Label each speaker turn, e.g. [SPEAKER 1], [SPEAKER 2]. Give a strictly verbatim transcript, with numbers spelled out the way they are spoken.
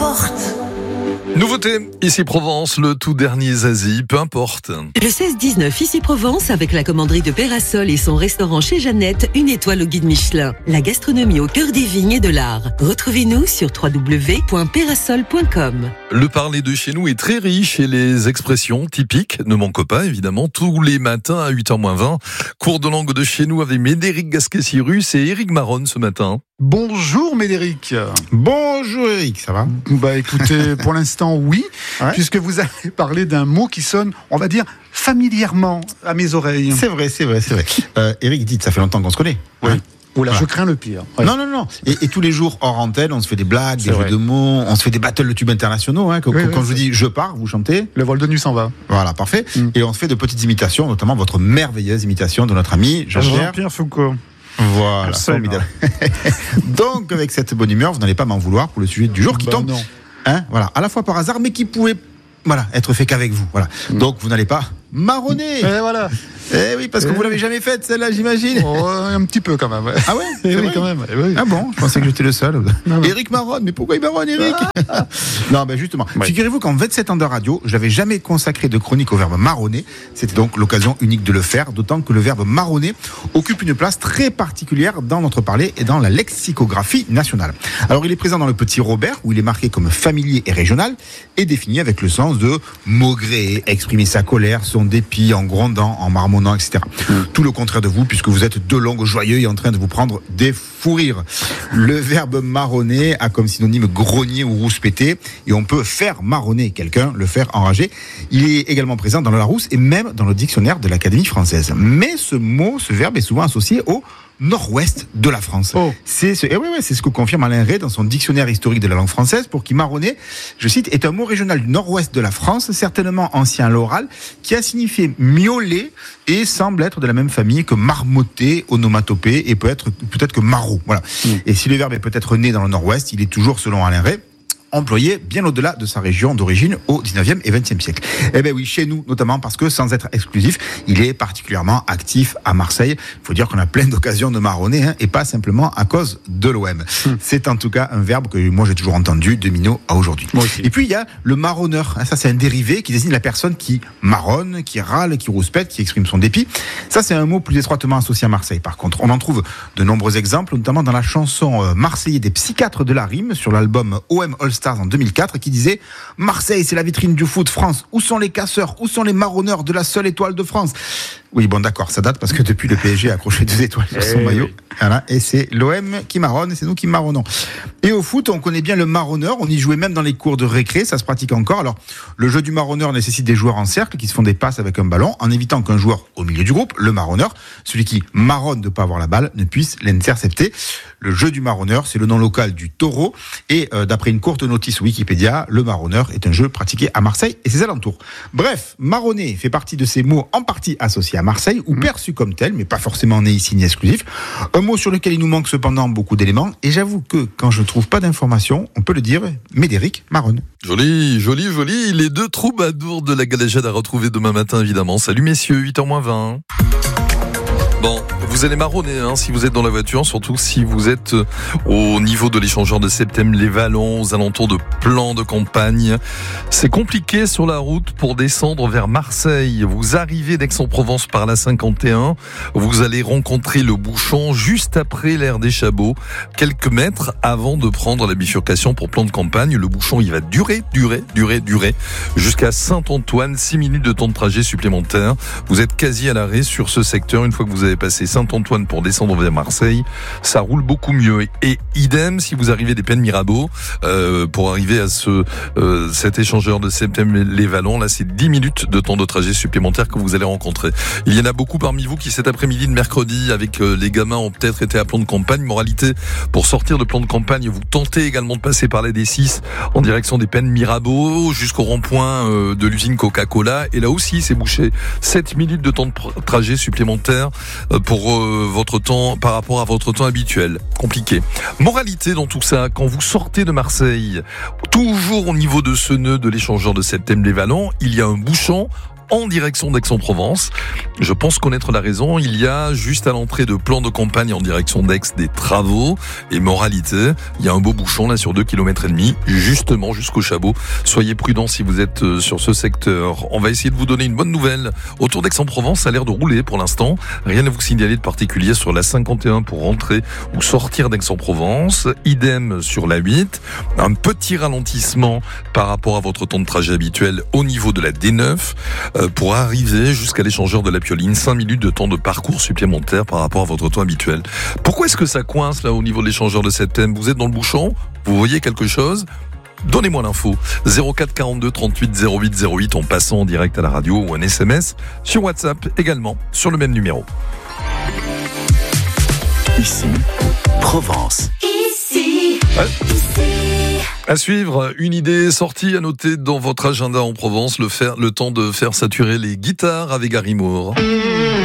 [SPEAKER 1] importe.
[SPEAKER 2] Nouveauté, ici Provence, le tout dernier Zazie, peu importe.
[SPEAKER 3] Le seize dix-neuf, ici Provence, avec la commanderie de Pérasol et son restaurant chez Jeannette, une étoile au guide Michelin. La gastronomie au cœur des vignes et de l'art. Retrouvez-nous sur w w w point pérasol point com.
[SPEAKER 2] Le parler de chez nous est très riche et les expressions typiques ne manquent pas, évidemment, tous les matins à huit heures moins vingt. Cours de langue de chez nous avec Médéric Gasquet-Cyrus et Éric Maronne ce matin.
[SPEAKER 4] Bonjour Médéric.
[SPEAKER 5] Bonjour Eric, ça va ?
[SPEAKER 4] Bah écoutez, pour l'instant oui, ouais. Puisque vous avez parlé d'un mot qui sonne, on va dire, familièrement à mes oreilles.
[SPEAKER 5] C'est vrai, c'est vrai, c'est vrai. Euh, Eric, dites, ça fait longtemps qu'on se connaît.
[SPEAKER 4] Oui. Hein ? Oula,
[SPEAKER 5] voilà.
[SPEAKER 4] Je crains le pire. Ouais.
[SPEAKER 5] Non, non, non. Et, et tous les jours, hors antenne, on se fait des blagues,
[SPEAKER 4] c'est
[SPEAKER 5] des
[SPEAKER 4] vrai.
[SPEAKER 5] jeux de mots, on se fait des battles de tubes internationaux. Hein, quand
[SPEAKER 4] oui,
[SPEAKER 5] quand
[SPEAKER 4] oui,
[SPEAKER 5] je vous dis je pars, vous chantez.
[SPEAKER 4] Le vol de nuit s'en va.
[SPEAKER 5] Voilà, parfait.
[SPEAKER 4] Mm.
[SPEAKER 5] Et on se fait de petites imitations, notamment votre merveilleuse imitation de notre ami Jean-Pierre,
[SPEAKER 4] Jean-Pierre Foucault.
[SPEAKER 5] Voilà, formidable. Donc, avec cette bonne humeur, vous n'allez pas m'en vouloir pour le sujet du jour qui
[SPEAKER 4] bah,
[SPEAKER 5] tombe,
[SPEAKER 4] non.
[SPEAKER 5] Hein, voilà, à la fois par hasard, mais qui pouvait, voilà, être fait qu'avec vous. Voilà. Mm. Donc, vous n'allez pas marronner.
[SPEAKER 4] Et voilà.
[SPEAKER 5] Eh oui, parce que
[SPEAKER 4] et...
[SPEAKER 5] vous l'avez jamais faite, celle-là, j'imagine.
[SPEAKER 4] Oh, un petit peu quand même. Ouais.
[SPEAKER 5] Ah ouais,
[SPEAKER 4] et oui, quand même. Oui.
[SPEAKER 5] Ah bon, je pensais que j'étais le seul. Non, non. Éric marronne, mais pourquoi il marronne, Éric? Non, ben justement. Ouais. Figurez-vous qu'en vingt-sept ans de radio, je n'avais jamais consacré de chronique au verbe marronner. C'était donc l'occasion unique de le faire, d'autant que le verbe marronner occupe une place très particulière dans notre parler et dans la lexicographie nationale. Alors, il est présent dans le Petit Robert, où il est marqué comme familier et régional, et défini avec le sens de maugréer, exprimer sa colère, son dépit, en grondant, en marmonnant, et cetera. Mmh. Tout le contraire de vous, puisque vous êtes deux langues joyeux et en train de vous prendre des fous rires. Le verbe marronner a comme synonyme grogner ou rouspéter, et on peut faire marronner quelqu'un, le faire enrager. Il est également présent dans le Larousse et même dans le dictionnaire de l'Académie française. Mais ce mot, ce verbe est souvent associé au nord-ouest de la France.
[SPEAKER 4] Oh.
[SPEAKER 5] C'est ce, eh ouais, ouais, c'est ce que confirme Alain Ray dans son dictionnaire historique de la langue française, pour qui marronner, je cite, est un mot régional du nord-ouest de la France, certainement ancien à l'oral, qui a signifié miauler et semble être de la même famille que marmotter, onomatopée, et peut être, peut-être que maraud. Voilà. Mmh. Et si le verbe est peut-être né dans le nord-ouest, il est toujours, selon Alain Ray, employé bien au-delà de sa région d'origine au dix-neuvième et vingtième siècle. Eh bien oui, chez nous notamment, parce que sans être exclusif, il est particulièrement actif à Marseille. Il faut dire qu'on a plein d'occasions de marronner, hein, et pas simplement à cause de l'O M. Mmh. C'est en tout cas un verbe que moi j'ai toujours entendu de minot à aujourd'hui. Et puis il y a le marronneur. Ça, c'est un dérivé qui désigne la personne qui marronne, qui râle, qui rouspète, qui exprime son dépit. Ça, c'est un mot plus étroitement associé à Marseille. Par contre, on en trouve de nombreux exemples, notamment dans la chanson Marseillais des psychiatres de la rime sur l'album O M All Stars en deux mille quatre, qui disait « Marseille, c'est la vitrine du foot France. Où sont les casseurs? Où sont les marronneurs de la seule étoile de France ?» Oui, bon, d'accord, ça date parce que depuis, le P S G a accroché deux étoiles sur son hey, maillot. Oui. Voilà, et c'est l'O M qui marronne, et c'est nous qui marronnons. Et au foot, on connaît bien le marronneur. On y jouait même dans les cours de récré, ça se pratique encore. Alors, le jeu du marronneur nécessite des joueurs en cercle qui se font des passes avec un ballon, en évitant qu'un joueur au milieu du groupe, le marronneur, celui qui marronne de ne pas avoir la balle, ne puisse l'intercepter. Le jeu du marronneur, c'est le nom local du taureau. Et euh, d'après une courte notice Wikipédia, le marronneur est un jeu pratiqué à Marseille et ses alentours. Bref, marronner fait partie de ces mots en partie associés à Marseille, ou perçus comme tel, mais pas forcément né ici ni exclusif. Un mot sur lequel il nous manque cependant beaucoup d'éléments. Et j'avoue que quand je trouve pas d'informations, on peut le dire, Médéric marronne.
[SPEAKER 2] Joli, joli, joli. Les deux troubadours de la Galéjade à retrouver demain matin, évidemment. Salut messieurs, huit heures moins vingt. Bon, vous allez marronner hein, si vous êtes dans la voiture, surtout si vous êtes au niveau de l'échangeur de Septèmes-les-Vallons, aux alentours de Plan de Campagne. C'est compliqué sur la route pour descendre vers Marseille. Vous arrivez d'Aix-en-Provence par la cinquante et un, vous allez rencontrer le bouchon juste après l'aire des Chabots, quelques mètres avant de prendre la bifurcation pour Plan de Campagne. Le bouchon, il va durer, durer, durer, durer, jusqu'à Saint-Antoine, six minutes de temps de trajet supplémentaire. Vous êtes quasi à l'arrêt sur ce secteur une fois que vous avez passé Saint-Antoine pour descendre vers Marseille, ça roule beaucoup mieux. Et, et idem si vous arrivez des Pennes Mirabeau, euh, pour arriver à ce euh, cet échangeur de Septèmes-les-Vallons, là c'est dix minutes de temps de trajet supplémentaire que vous allez rencontrer. Il y en a beaucoup parmi vous qui cet après-midi de mercredi avec euh, les gamins ont peut-être été à Plan de Campagne. Moralité, pour sortir de Plan de Campagne, vous tentez également de passer par la D six en direction des Pennes Mirabeau jusqu'au rond-point euh, de l'usine Coca-Cola, et là aussi c'est bouché. sept minutes de temps de pr- trajet supplémentaire pour euh, votre temps par rapport à votre temps habituel. Compliqué. Moralité dans tout ça, quand vous sortez de Marseille, toujours au niveau de ce nœud de l'échangeur de Septèmes-les-Vallons, il y a un bouchon en direction d'Aix-en-Provence. Je pense connaître la raison. Il y a juste à l'entrée de plan de campagne en direction d'Aix des travaux. Et moralité, il y a un beau bouchon là sur deux kilomètres et demi, justement jusqu'au Chabot. Soyez prudents si vous êtes sur ce secteur. On va essayer de vous donner une bonne nouvelle. Autour d'Aix-en-Provence, ça a l'air de rouler pour l'instant. Rien à vous signaler de particulier sur la cinquante et un pour rentrer ou sortir d'Aix-en-Provence. Idem sur la huit. Un petit ralentissement par rapport à votre temps de trajet habituel au niveau de la D neuf euh, pour arriver jusqu'à l'échangeur de la Pioline. cinq minutes de temps de parcours supplémentaire par rapport à votre temps habituel. Pourquoi est-ce que ça coince là au niveau de l'échangeur de Septem? Vous êtes dans le bouchon? Vous voyez quelque chose? Donnez-moi l'info. zéro quatre quarante-deux trente-huit zéro huit zéro huit en passant en direct à la radio ou un S M S sur WhatsApp également sur le même numéro.
[SPEAKER 1] Ici, Provence.
[SPEAKER 2] Ici. Ouais. Ici. À suivre, une idée sortie à noter dans votre agenda en Provence, le, faire, le temps de faire saturer les guitares avec Gary Moore.